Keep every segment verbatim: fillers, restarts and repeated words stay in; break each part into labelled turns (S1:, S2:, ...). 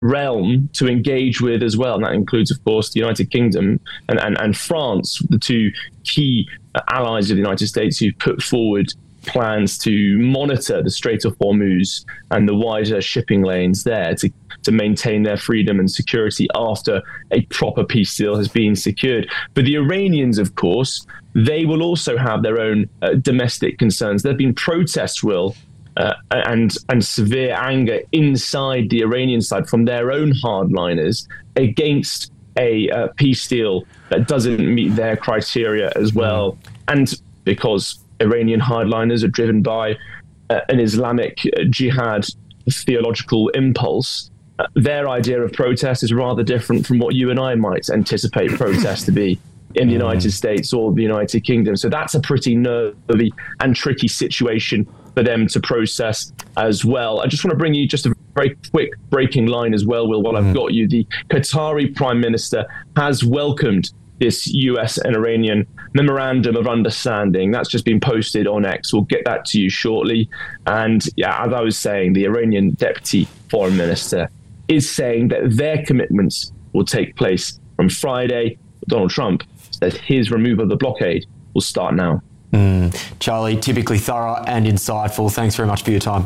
S1: realm to engage with as well. And that includes, of course, the United Kingdom and, and, and France, the two key allies of the United States who've put forward plans to monitor the Strait of Hormuz and the wider shipping lanes there to, to maintain their freedom and security after a proper peace deal has been secured. But the Iranians, of course, they will also have their own uh, domestic concerns. There have been protests, Will, uh, and, and severe anger inside the Iranian side from their own hardliners against a uh, peace deal that doesn't meet their criteria as well. And because Iranian hardliners are driven by uh, an Islamic uh, jihad theological impulse, uh, their idea of protest is rather different from what you and I might anticipate protest to be in the United States or the United Kingdom. So that's a pretty nervy and tricky situation for them to process as well. I just want to bring you just a very quick breaking line as well, Will, while mm. I've got you. The Qatari Prime Minister has welcomed this U S and Iranian memorandum of understanding. That's just been posted on X. We'll get that to you shortly. And yeah, as I was saying, the Iranian Deputy Foreign Minister is saying that their commitments will take place from Friday. Donald Trump says his removal of the blockade will start now.
S2: Mm. Charlie, typically thorough and insightful. Thanks very much for your time.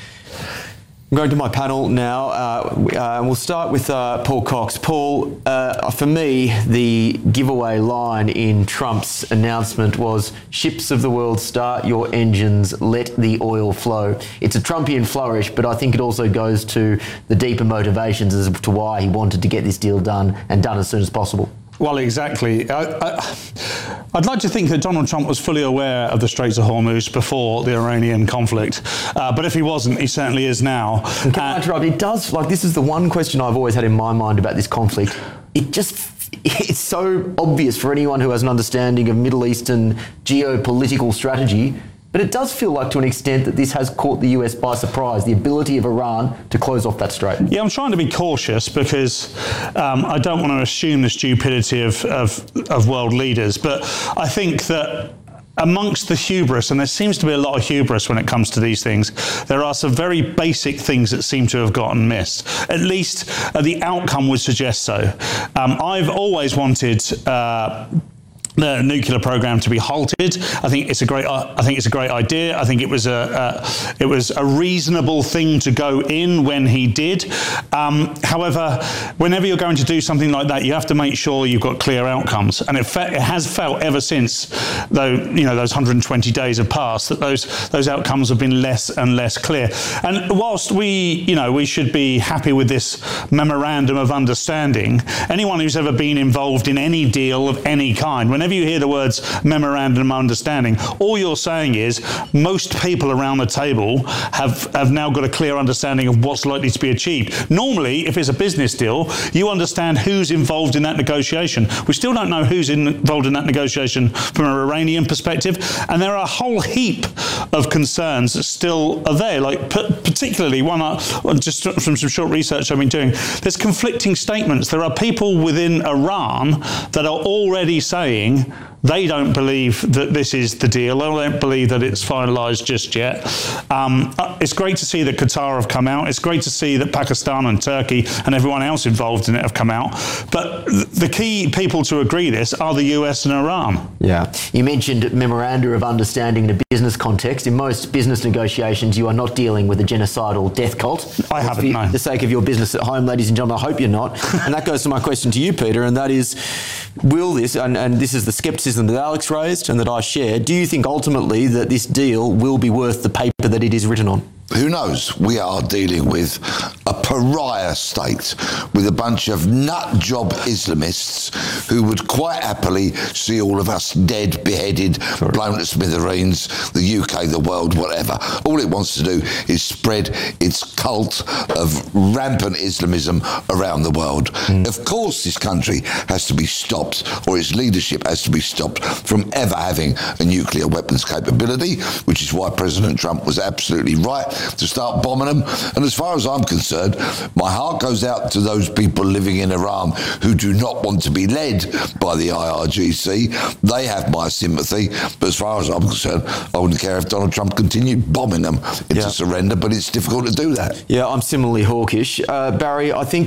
S2: I'm going to my panel now. Uh, uh, we'll start with uh, Paul Cox. Paul, uh, for me, the giveaway line in Trump's announcement was, "Ships of the world, start your engines, let the oil flow." It's a Trumpian flourish, but I think it also goes to the deeper motivations as to why he wanted to get this deal done and done as soon as possible.
S3: Well, exactly. I, I, I'd like to think that Donald Trump was fully aware of the Straits of Hormuz before the Iranian conflict. Uh, but if he wasn't, he certainly is now.
S2: And can I interrupt? It does, like, this is the one question I've always had in my mind about this conflict. It just, it's so obvious for anyone who has an understanding of Middle Eastern geopolitical strategy. But it does feel like, to an extent, that this has caught the U S by surprise, the ability of Iran to close off that strait.
S3: Yeah, I'm trying to be cautious because um, I don't want to assume the stupidity of, of, of world leaders. But I think that amongst the hubris, and there seems to be a lot of hubris when it comes to these things, there are some very basic things that seem to have gotten missed. At least uh, the outcome would suggest so. Um, I've always wanted Uh, the nuclear program to be halted. I think it's a great. I think it's a great idea. I think it was a, a it was a reasonable thing to go in when he did. Um, however, whenever you're going to do something like that, you have to make sure you've got clear outcomes. And it, fe- it has felt ever since, though you know those one hundred twenty days have passed, that those those outcomes have been less and less clear. And whilst we you know we should be happy with this memorandum of understanding, anyone who's ever been involved in any deal of any kind, whenever Whenever you hear the words memorandum of understanding, all you're saying is most people around the table have, have now got a clear understanding of what's likely to be achieved. Normally, if it's a business deal, you understand who's involved in that negotiation. We still don't know who's in, involved in that negotiation from an Iranian perspective, and there are a whole heap of concerns that still are there, like p- particularly one, uh, just from some short research I've been doing, there's conflicting statements. There are people within Iran that are already saying they don't believe that this is the deal. They don't believe that it's finalised just yet. Um, it's great to see that Qatar have come out. It's great to see that Pakistan and Turkey and everyone else involved in it have come out. But the key people to agree this are the U S and Iran.
S2: Yeah. You mentioned memoranda of understanding in a business context. In most business negotiations, you are not dealing with a genocidal death cult.
S3: I haven't,
S2: For
S3: no.
S2: the sake of your business at home, ladies and gentlemen, I hope you're not. And that goes to my question to you, Peter, and that is, will this, and, and this is the scepticism that Alex raised and that I share, do you think ultimately that this deal will be worth the paper that it is written on?
S4: Who knows? We are dealing with a pariah state with a bunch of nut job Islamists who would quite happily see all of us dead, beheaded, Sorry. blown to smithereens, the U K, the world, whatever. All it wants to do is spread its cult of rampant Islamism around the world. Mm. Of course, this country has to be stopped, or its leadership has to be stopped from ever having a nuclear weapons capability, which is why President Trump was absolutely right to start bombing them. And as far as I'm concerned, my heart goes out to those people living in Iran who do not want to be led by the I R G C. They have my sympathy. But as far as I'm concerned, I wouldn't care if Donald Trump continued bombing them into
S2: Yeah.
S4: surrender, but it's difficult to do that.
S2: Yeah, I'm similarly hawkish. Uh, Barry, I think